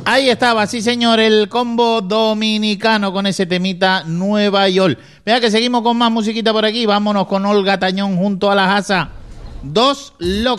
Ahí estaba, sí señor, el combo dominicano con ese temita Nueva York. Vea que seguimos con más musiquita por aquí. Vámonos con Olga Tañón junto a la Jasa. Dos locos.